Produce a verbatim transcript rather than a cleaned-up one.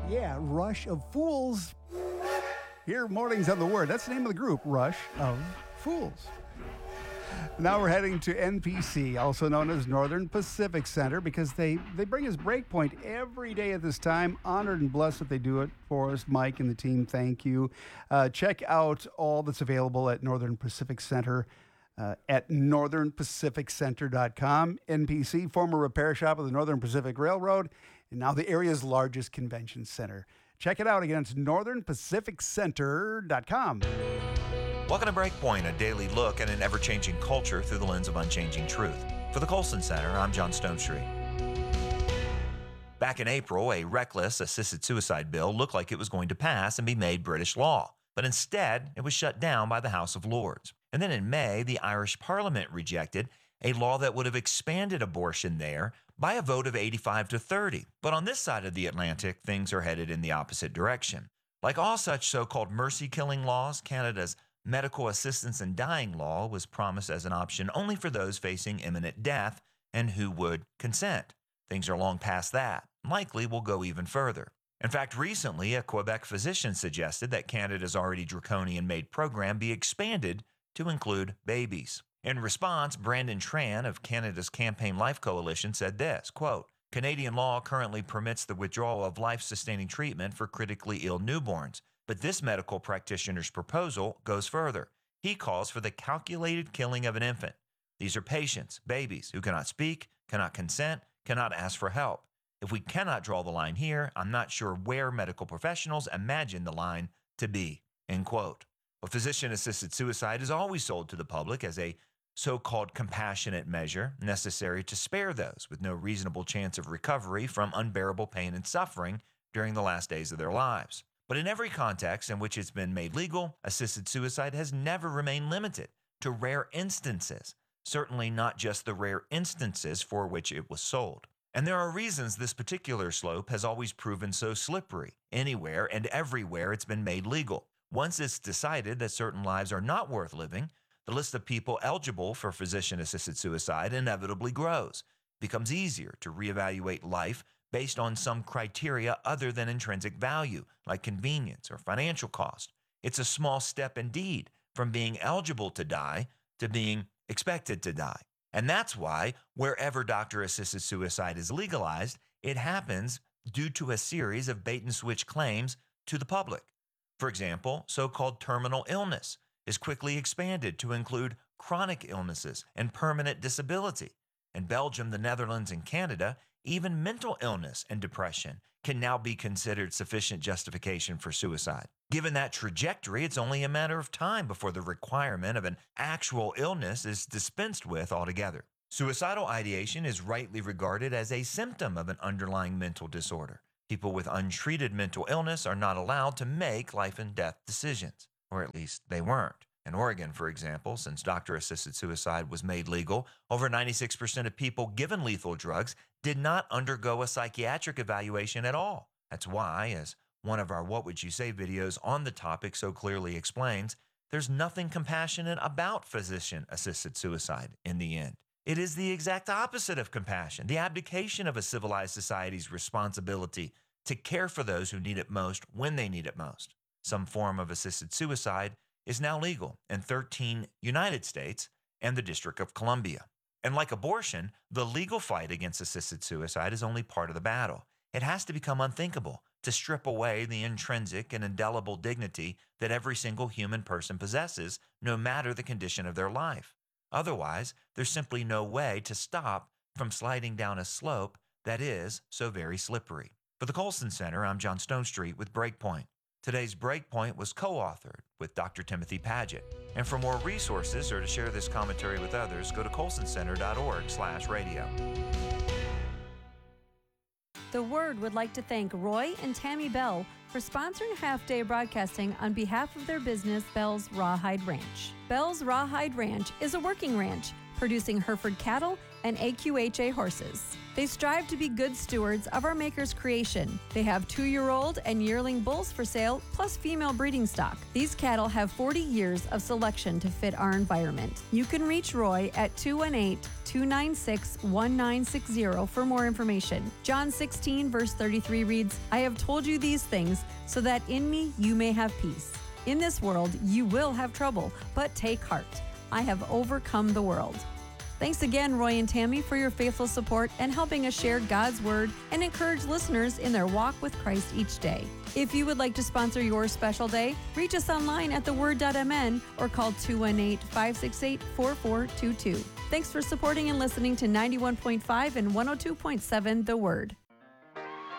Yeah, Rush of Fools. Here, Mornings on the Word. That's the name of the group, Rush of Fools. Now we're heading to N P C, also known as Northern Pacific Center, because they, they bring us Breakpoint every day at this time. Honored and blessed that they do it for us. Mike and the team, thank you. Uh, check out all that's available at Northern Pacific Center uh, at northern pacific center dot com. N P C, former repair shop of the Northern Pacific Railroad, and now the area's largest convention center. Check it out again. It's northern pacific center dot com. Welcome to Breakpoint, a daily look at an ever-changing culture through the lens of unchanging truth. For the Colson Center, I'm John Stonestreet. Back in April, a reckless assisted suicide bill looked like it was going to pass and be made British law, but instead it was shut down by the House of Lords. And then in May, the Irish Parliament rejected a law that would have expanded abortion there by a vote of eighty-five to thirty. But on this side of the Atlantic, things are headed in the opposite direction. Like all such so-called mercy-killing laws, Canada's medical assistance in dying law was promised as an option only for those facing imminent death and who would consent. Things are long past that, likely will go even further. In fact, recently, a Quebec physician suggested that Canada's already draconian MAID program be expanded to include babies. In response, Brandon Tran of Canada's Campaign Life Coalition said this, quote, Canadian law currently permits the withdrawal of life-sustaining treatment for critically ill newborns, but this medical practitioner's proposal goes further. He calls for the calculated killing of an infant. These are patients, babies, who cannot speak, cannot consent, cannot ask for help. If we cannot draw the line here, I'm not sure where medical professionals imagine the line to be, end quote. Well, physician-assisted suicide is always sold to the public as a so-called compassionate measure necessary to spare those with no reasonable chance of recovery from unbearable pain and suffering during the last days of their lives. But in every context in which it's been made legal, assisted suicide has never remained limited to rare instances, certainly not just the rare instances for which it was sold. And there are reasons this particular slope has always proven so slippery. Anywhere and everywhere it's been made legal. Once it's decided that certain lives are not worth living, the list of people eligible for physician-assisted suicide inevitably grows. It becomes easier to reevaluate life based on some criteria other than intrinsic value, like convenience or financial cost. It's a small step indeed from being eligible to die to being expected to die. And that's why wherever doctor-assisted suicide is legalized, it happens due to a series of bait-and-switch claims to the public. For example, so-called terminal illness is quickly expanded to include chronic illnesses and permanent disability. In Belgium, the Netherlands, and Canada, even mental illness and depression can now be considered sufficient justification for suicide. Given that trajectory, it's only a matter of time before the requirement of an actual illness is dispensed with altogether. Suicidal ideation is rightly regarded as a symptom of an underlying mental disorder. People with untreated mental illness are not allowed to make life and death decisions, or at least they weren't. In Oregon, for example, since doctor-assisted suicide was made legal, over ninety-six percent of people given lethal drugs did not undergo a psychiatric evaluation at all. That's why, as one of our What Would You Say videos on the topic so clearly explains, there's nothing compassionate about physician-assisted suicide in the end. It is the exact opposite of compassion, the abdication of a civilized society's responsibility to care for those who need it most when they need it most. Some form of assisted suicide is now legal in thirteen United States and the District of Columbia. And like abortion, the legal fight against assisted suicide is only part of the battle. It has to become unthinkable to strip away the intrinsic and indelible dignity that every single human person possesses, no matter the condition of their life. Otherwise, there's simply no way to stop from sliding down a slope that is so very slippery. For the Colson Center, I'm John Stonestreet with Breakpoint. Today's Breakpoint was co-authored with Doctor Timothy Paget. And for more resources or to share this commentary with others, go to colson center dot org slash radio. The Word would like to thank Roy and Tammy Bell for sponsoring Half Day Broadcasting on behalf of their business, Bell's Rawhide Ranch. Bell's Rawhide Ranch is a working ranch producing Hereford cattle and A Q H A horses. They strive to be good stewards of our Maker's creation. They have two-year-old and yearling bulls for sale, plus female breeding stock. These cattle have forty years of selection to fit our environment. You can reach Roy at two one eight, two nine six, one nine six zero for more information. John sixteen, verse thirty-three reads, I have told you these things so that in me you may have peace. In this world you will have trouble, but take heart. I have overcome the world. Thanks again, Roy and Tammy, for your faithful support and helping us share God's Word and encourage listeners in their walk with Christ each day. If you would like to sponsor your special day, reach us online at the word dot m n or call two one eight, five six eight, four four two two. Thanks for supporting and listening to ninety-one point five and one oh two point seven The Word.